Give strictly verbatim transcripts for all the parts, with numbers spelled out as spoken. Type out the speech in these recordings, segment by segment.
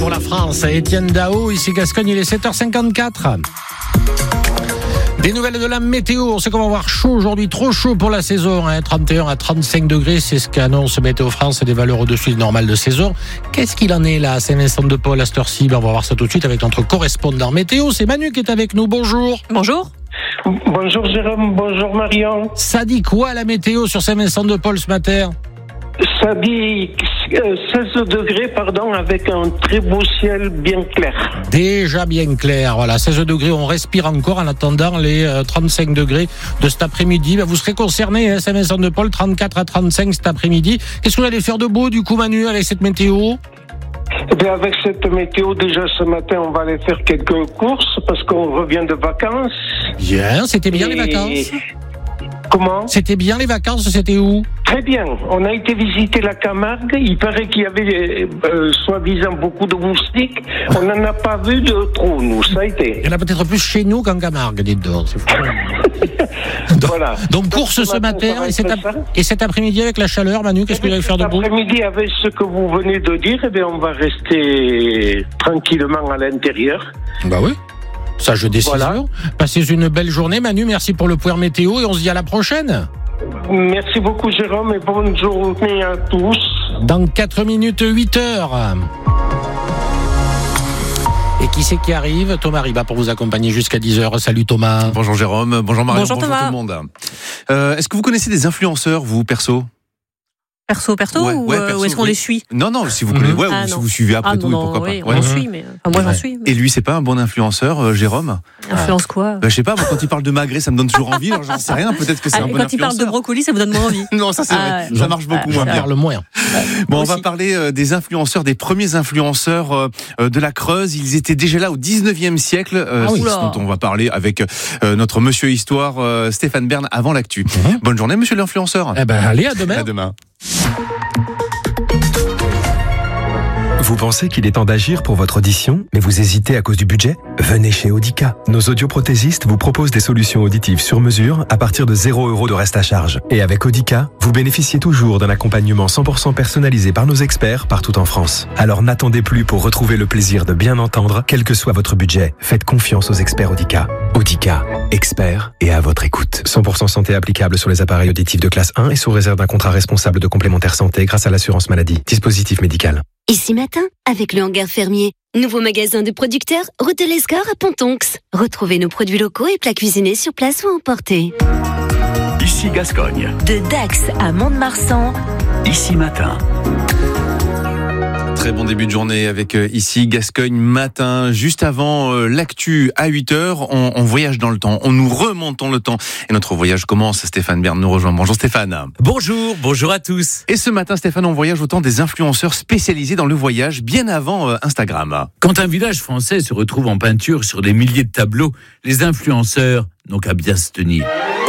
pour la France. Étienne Dao, ici Gascogne, il est sept heures cinquante-quatre. Des nouvelles de la météo. On sait qu'on va avoir chaud aujourd'hui, trop chaud pour la saison. Hein. trente et un à trente-cinq degrés, c'est ce qu'annonce Météo France. C'est des valeurs au-dessus du normal de saison. Qu'est-ce qu'il en est là à Saint-Vincent-de-Paul à cette heure-ci? On va voir ça tout de suite avec notre correspondant météo. C'est Manu qui est avec nous. Bonjour. Bonjour. Bonjour Jérôme, bonjour Marion. Ça dit quoi la météo sur Saint-Vincent-de-Paul ce matin? Ça dit seize degrés, pardon, avec un très beau ciel bien clair. Déjà bien clair, voilà, seize degrés, on respire encore en attendant les trente-cinq degrés de cet après-midi. Vous serez concerné, hein, Saint-Vincent-de-Paul, trente-quatre à trente-cinq cet après-midi. Qu'est-ce que vous allez faire de beau du coup, Manu, avec cette météo? Eh bien, avec cette météo, déjà ce matin, on va aller faire quelques courses parce qu'on revient de vacances. Bien, c'était bien Et... les vacances. Comment? C'était bien les vacances, c'était où? Très bien. On a été visiter la Camargue. Il paraît qu'il y avait, euh, soi-disant, beaucoup de moustiques. On n'en a pas vu de trop, nous. Ça a été. Il y en a peut-être plus chez nous qu'en Camargue, dites donc. C'est fou. donc, voilà. Donc, course ce, ce matin, matin et, cet ap- et cet après-midi avec la chaleur, Manu, qu'est-ce que vous allez faire de beau? Cet après-midi, avec ce que vous venez de dire, eh bien, on va rester tranquillement à l'intérieur. Bah oui. Sage décision. Voilà. Passez une belle journée, Manu. Merci pour le point météo et on se dit à la prochaine. Merci beaucoup, Jérôme, et bonne journée à tous. Dans quatre minutes, huit heures. Et qui c'est qui arrive? Thomas Riba pour vous accompagner jusqu'à dix heures. Salut Thomas. Bonjour Jérôme, bonjour Marion, bonjour, bonjour tout le monde. Euh, est-ce que vous connaissez des influenceurs, vous, perso? Perso, perso, ouais, ou, ouais, euh, perso, ou est-ce qu'on oui. les suit? Non, non, si vous connaissez, ouais, ah, ou si vous suivez après ah, tout, non, pourquoi oui, pas. On Ouais. en suit, mais enfin, moi ouais. j'en suis. Mais... Et lui, c'est pas un bon influenceur, euh, Jérôme? Influence quoi? Bah, je sais pas, moi, quand il parle de magret, ça me donne toujours envie. Alors, j'en sais rien, peut-être que c'est ah, un bon quand influenceur. il parle de brocoli, ça vous donne moins envie. Non, ça c'est ah, vrai, ça marche beaucoup ah, moins bien. Le moins. Bon, on va parler euh, des influenceurs, des premiers influenceurs euh, de la Creuse. Ils étaient déjà là au dix-neuvième siècle. Euh, ah, c'est oui. ce dont on va parler avec euh, notre monsieur Histoire, euh, Stéphane Bern, avant l'actu. Mm-hmm. Bonne journée, monsieur l'influenceur. Eh ben, allez, à demain. À demain. Vous pensez qu'il est temps d'agir pour votre audition, mais vous hésitez à cause du budget? Venez chez Audica. Nos audioprothésistes vous proposent des solutions auditives sur mesure à partir de zéro euro de reste à charge. Et avec Audica, vous bénéficiez toujours d'un accompagnement cent pour cent personnalisé par nos experts partout en France. Alors n'attendez plus pour retrouver le plaisir de bien entendre, quel que soit votre budget. Faites confiance aux experts Audica. Audica, experts et à votre écoute. cent pour cent santé applicable sur les appareils auditifs de classe un et sous réserve d'un contrat responsable de complémentaire santé grâce à l'assurance maladie. Dispositif médical. Ici Matin, avec le Hangar Fermier. Nouveau magasin de producteurs, route de l'Escore à Pontonx. Retrouvez nos produits locaux et plats cuisinés sur place ou emportés. Ici Gascogne. De Dax à Mont-de-Marsan. Ici Matin. Très bon début de journée avec euh, ici Gascogne Matin. Juste avant euh, l'actu à huit heures, on, on voyage dans le temps, on nous remontons le temps. Et notre voyage commence, Stéphane Bern nous rejoint. Bonjour Stéphane. Bonjour, bonjour à tous. Et ce matin Stéphane, on voyage au temps des influenceurs spécialisés dans le voyage, bien avant euh, Instagram. Quand un village français se retrouve en peinture sur des milliers de tableaux, les influenceurs n'ont qu'à bien se tenir.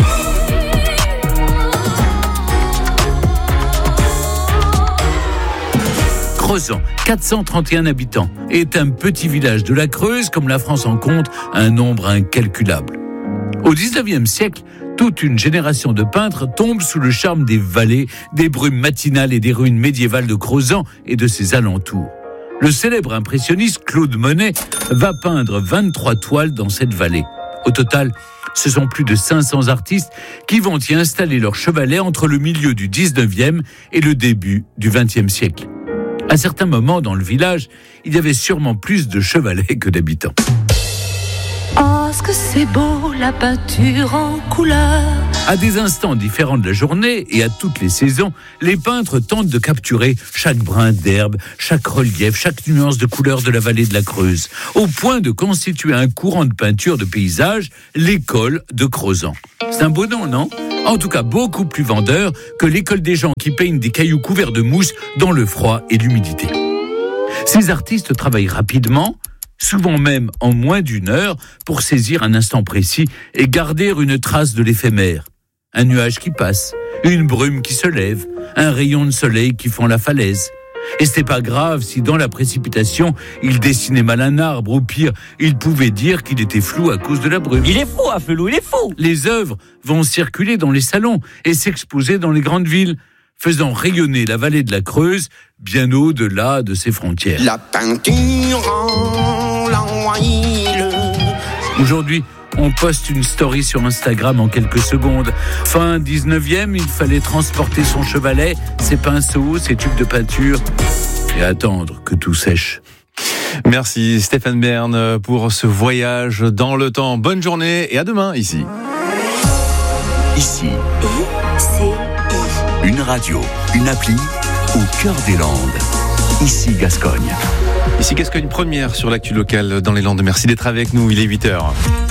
Crozant, quatre cent trente et un habitants, est un petit village de la Creuse, comme la France en compte un nombre incalculable. Au dix-neuvième siècle, toute une génération de peintres tombe sous le charme des vallées, des brumes matinales et des ruines médiévales de Crozant et de ses alentours. Le célèbre impressionniste Claude Monet va peindre vingt-trois toiles dans cette vallée. Au total, ce sont plus de cinq cents artistes qui vont y installer leur chevalet entre le milieu du dix-neuvième et le début du vingtième siècle. À certains moments dans le village, il y avait sûrement plus de chevalets que d'habitants. Oh, ce que c'est beau, la peinture en couleur. À des instants différents de la journée et à toutes les saisons, les peintres tentent de capturer chaque brin d'herbe, chaque relief, chaque nuance de couleur de la vallée de la Creuse, au point de constituer un courant de peinture de paysage, l'école de Crozant. C'est un beau nom, non ? En tout cas, beaucoup plus vendeur que l'école des gens qui peignent des cailloux couverts de mousse dans le froid et l'humidité. Ces artistes travaillent rapidement, souvent même en moins d'une heure, pour saisir un instant précis et garder une trace de l'éphémère. Un nuage qui passe, une brume qui se lève, un rayon de soleil qui fend la falaise. Et c'était pas grave si dans la précipitation, il dessinait mal un arbre, ou pire, il pouvait dire qu'il était flou à cause de la brume. Il est fou, Afelou, il est fou. Les œuvres vont circuler dans les salons et s'exposer dans les grandes villes. faisant rayonner la vallée de la Creuse bien au-delà de ses frontières. La peinture en l'huile. Aujourd'hui, on poste une story sur Instagram en quelques secondes. Fin dix-neuvième, il fallait transporter son chevalet, ses pinceaux, ses tubes de peinture et attendre que tout sèche. Merci Stéphane Bern pour ce voyage dans le temps. Bonne journée et à demain ici. Ici, une radio, une appli au cœur des Landes. Ici Gascogne. Ici Gascogne, première sur l'actu locale dans les Landes. Merci d'être avec nous, il est huit heures.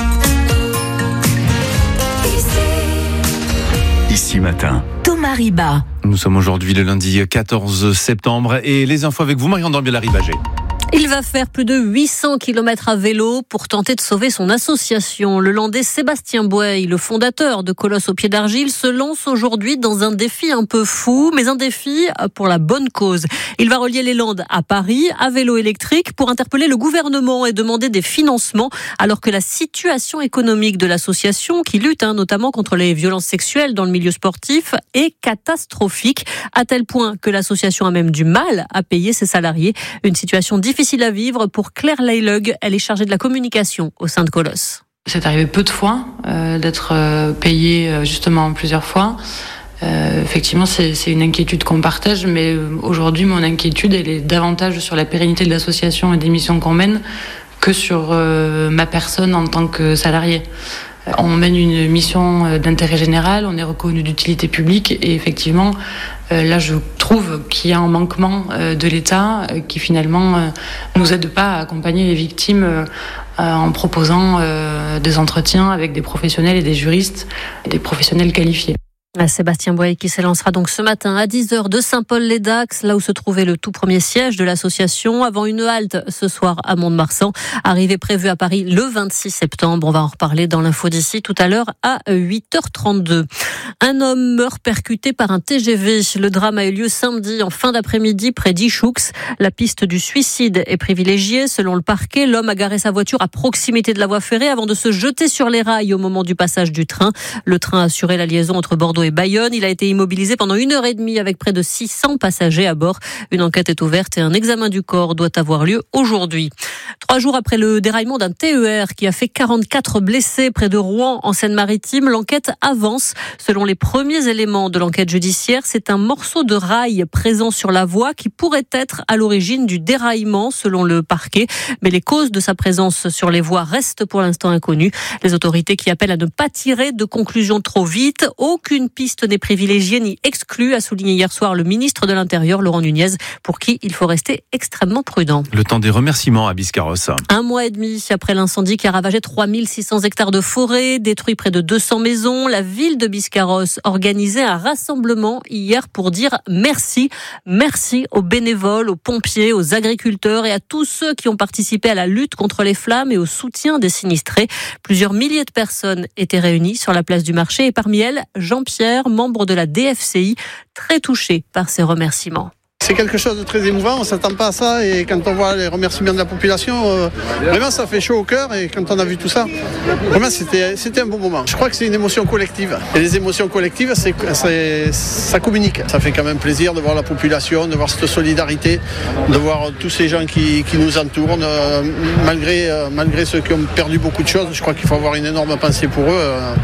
Ici matin. Thomas Riba. Nous sommes aujourd'hui le lundi quatorze septembre et les infos avec vous, Marion Dambiel-Ribagé. Il va faire plus de huit cents kilomètres à vélo pour tenter de sauver son association. Le Landais Sébastien Bouey, le fondateur de Colosse au pied d'argile, se lance aujourd'hui dans un défi un peu fou, mais un défi pour la bonne cause. Il va relier les Landes à Paris, à vélo électrique, pour interpeller le gouvernement et demander des financements, alors que la situation économique de l'association, qui lutte hein, notamment contre les violences sexuelles dans le milieu sportif, est catastrophique, à tel point que l'association a même du mal à payer ses salariés. Une situation difficile Difficile à vivre pour Claire Leylog, elle est chargée de la communication au sein de Colosse. C'est arrivé peu de fois euh, d'être euh, payé euh, justement plusieurs fois. Euh, effectivement, c'est, c'est une inquiétude qu'on partage, mais euh, aujourd'hui, mon inquiétude, elle est davantage sur la pérennité de l'association et des missions qu'on mène que sur euh, ma personne en tant que salarié. On mène une mission d'intérêt général, on est reconnu d'utilité publique et effectivement, euh, là je trouve qu'il y a un manquement euh, de l'État euh, qui finalement euh, nous aide pas à accompagner les victimes euh, en proposant euh, des entretiens avec des professionnels et des juristes, et des professionnels qualifiés. Sébastien Bouey qui s'élancera donc ce matin à dix heures de Saint-Paul-les-Dax, là où se trouvait le tout premier siège de l'association, avant une halte ce soir à Mont-de-Marsan. Arrivée prévue à Paris le vingt-six septembre. On va en reparler dans l'info d'ici tout à l'heure à huit heures trente-deux. Un homme meurt percuté par un T G V. Le drame a eu lieu samedi en fin d'après-midi près d'Ichoux. La piste du suicide est privilégiée. Selon le parquet, l'homme a garé sa voiture à proximité de la voie ferrée avant de se jeter sur les rails au moment du passage du train. Le train assurait la liaison entre Bordeaux et Bayonne. Il a été immobilisé pendant une heure et demie avec près de six cents passagers à bord. Une enquête est ouverte et un examen du corps doit avoir lieu aujourd'hui. Trois jours après le déraillement d'un T E R qui a fait quarante-quatre blessés près de Rouen en Seine-Maritime, l'enquête avance. Selon les premiers éléments de l'enquête judiciaire, c'est un morceau de rail présent sur la voie qui pourrait être à l'origine du déraillement selon le parquet. Mais les causes de sa présence sur les voies restent pour l'instant inconnues. Les autorités qui appellent à ne pas tirer de conclusions trop vite. Aucune piste n'est privilégiée ni exclue, a souligné hier soir le ministre de l'Intérieur, Laurent Nunez, pour qui il faut rester extrêmement prudent. Le temps des remerciements à Biscarrosse. Un mois et demi après l'incendie qui a ravagé trois mille six cents hectares de forêt, détruit près de deux cents maisons, la ville de Biscarrosse organisait un rassemblement hier pour dire merci. Merci aux bénévoles, aux pompiers, aux agriculteurs et à tous ceux qui ont participé à la lutte contre les flammes et au soutien des sinistrés. Plusieurs milliers de personnes étaient réunies sur la place du marché et parmi elles, Jean-Pierre, membre de la D F C I, très touché par ces remerciements. C'est quelque chose de très émouvant, on ne s'attend pas à ça et quand on voit les remerciements de la population, euh, vraiment ça fait chaud au cœur et quand on a vu tout ça, vraiment c'était, c'était un bon moment. Je crois que c'est une émotion collective et les émotions collectives, c'est, c'est, ça communique. Ça fait quand même plaisir de voir la population, de voir cette solidarité, de voir tous ces gens qui, qui nous entourent, euh, malgré, euh, malgré ceux qui ont perdu beaucoup de choses. Je crois qu'il faut avoir une énorme pensée pour eux. Euh,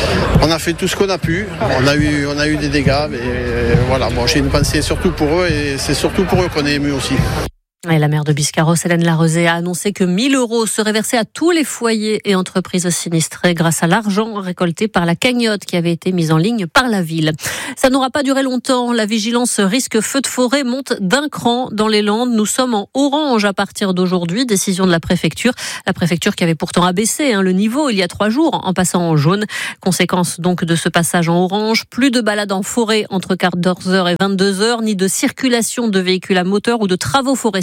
on a fait tout ce qu'on a pu, on a eu, on a eu des dégâts, mais euh, voilà, bon, j'ai une pensée surtout pour eux et c'est surtout pour eux qu'on est ému aussi. Et la maire de Biscarrosse, Hélène Larezé, a annoncé que mille euros seraient versés à tous les foyers et entreprises sinistrés grâce à l'argent récolté par la cagnotte qui avait été mise en ligne par la ville. Ça n'aura pas duré longtemps. La vigilance risque feu de forêt monte d'un cran dans les Landes. Nous sommes en orange à partir d'aujourd'hui. Décision de la préfecture. La préfecture qui avait pourtant abaissé hein, le niveau il y a trois jours en passant en jaune. Conséquence donc de ce passage en orange. Plus de balades en forêt entre quatorze heures et vingt-deux heures, ni de circulation de véhicules à moteur ou de travaux forestiers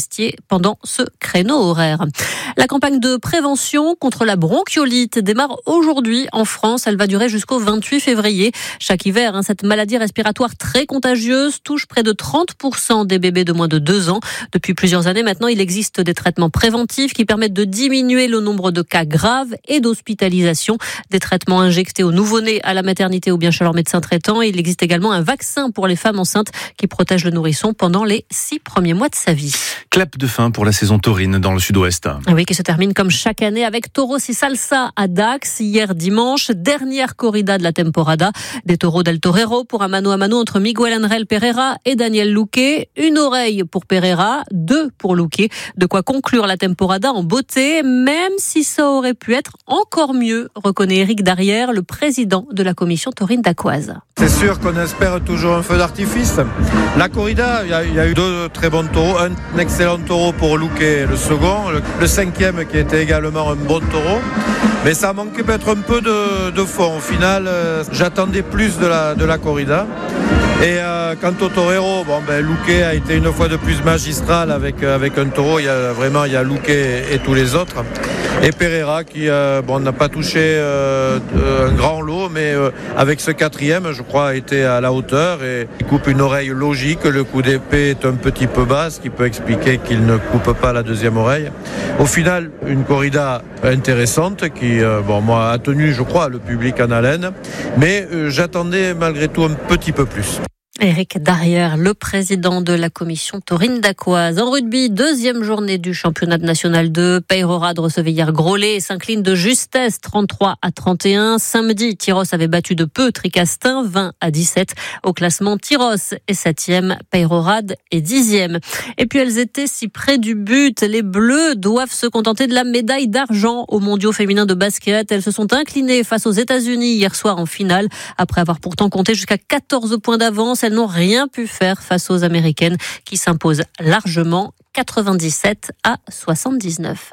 Forestier pendant ce créneau horaire. La campagne de prévention contre la bronchiolite démarre aujourd'hui en France. Elle va durer jusqu'au vingt-huit février. Chaque hiver, hein, cette maladie respiratoire très contagieuse touche près de trente pour cent des bébés de moins de deux ans. Depuis plusieurs années maintenant, il existe des traitements préventifs qui permettent de diminuer le nombre de cas graves et d'hospitalisation. Des traitements injectés aux nouveau-nés à la maternité ou bien chez leur médecin traitant. Il existe également un vaccin pour les femmes enceintes qui protège le nourrisson pendant les six premiers mois de sa vie. Clap de fin pour la saison taurine dans le sud-ouest. Oui, qui se termine comme chaque année avec Toros et Salsa à Dax. Hier dimanche, dernière corrida de la temporada. Des taureaux del Torero pour un mano à mano entre Miguel Angel Pereira et Daniel Luque. Une oreille pour Pereira, deux pour Luque. De quoi conclure la temporada en beauté, même si ça aurait pu être encore mieux, reconnaît Éric Darrière, le président de la commission taurine d'Aquoise. C'est sûr qu'on espère toujours un feu d'artifice. La corrida, il y, y a eu deux très bons taureaux. Un excellent taureau pour Luque, le second. Le, le cinquième qui était également un bon taureau. Mais ça manquait peut-être un peu de, de fond. Au final, euh, j'attendais plus de la, de la corrida. Et euh, quant au torero, bon, ben, Luque a été une fois de plus magistral avec, avec un taureau. Il y a, vraiment, il y a Luque et, et tous les autres. Et Pereira qui euh, bon, n'a pas touché euh, un grand lot, mais euh, avec ce quatrième, je crois, a été à la hauteur et il coupe une oreille logique. Le coup d'épée est un petit peu bas, ce qui peut expliquer qu'il ne coupe pas la deuxième oreille. Au final, une corrida intéressante qui, euh, bon, moi, a tenu, je crois, le public en haleine, mais euh, j'attendais malgré tout un petit peu plus. Éric Darrière, le président de la commission taurine d'Aquoise. En rugby, deuxième journée du championnat national deux. Peyrehorade recevait hier Groslay et s'incline de justesse trente-trois à trente et un. Samedi, Tyrosse avait battu de peu Tricastin vingt à dix-sept. Au classement, Tyrosse est septième, Peyrehorade est dixième. Et puis elles étaient si près du but. Les Bleus doivent se contenter de la médaille d'argent aux mondiaux féminins de basket. Elles se sont inclinées face aux États-Unis hier soir en finale. Après avoir pourtant compté jusqu'à quatorze points d'avance, elles n'ont rien pu faire face aux Américaines qui s'imposent largement quatre-vingt-dix-sept à soixante-dix-neuf.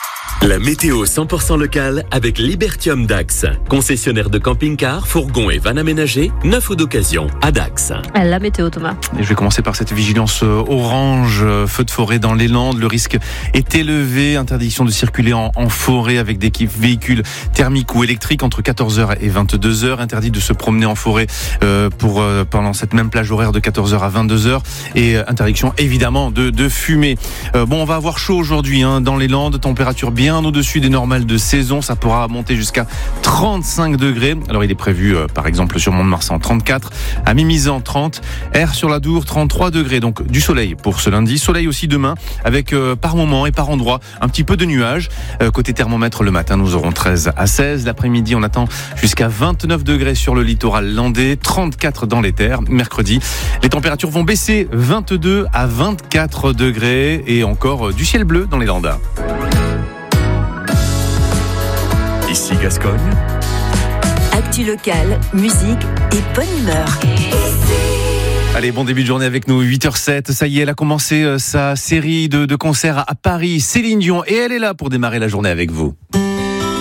La météo cent pour cent locale avec Libertium Dax. Concessionnaire de camping-car, fourgons et vannes aménagés, neuf ou d'occasion à Dax. La météo, Thomas. Et je vais commencer par cette vigilance orange, feu de forêt dans les Landes. Le risque est élevé. Interdiction de circuler en, en forêt avec des véhicules thermiques ou électriques entre quatorze heures et vingt-deux heures. Interdit de se promener en forêt euh, pour euh, pendant cette même plage horaire de quatorze heures à vingt-deux heures. Et euh, interdiction évidemment de, de fumer. Euh, bon, on va avoir chaud aujourd'hui hein, dans les Landes. Température bien au-dessus des normales de saison, ça pourra monter jusqu'à trente-cinq degrés. Alors il est prévu euh, par exemple sur Mont-de-Marsan trente-quatre, à Mimizan trente, R sur l'Adour trente-trois degrés. Donc du soleil pour ce lundi, soleil aussi demain avec euh, par moment et par endroit un petit peu de nuages. Euh, côté thermomètre le matin nous aurons treize à seize, l'après-midi on attend jusqu'à vingt-neuf degrés sur le littoral landais, trente-quatre dans les terres. Mercredi, les températures vont baisser vingt-deux à vingt-quatre degrés et encore euh, du ciel bleu dans les Landes. Ici Gascogne. Actu locale, musique et bonne humeur. Allez, bon début de journée avec nous, huit heures zéro sept. Ça y est, elle a commencé euh, sa série de, de concerts à, à Paris. Céline Dion, et elle est là pour démarrer la journée avec vous.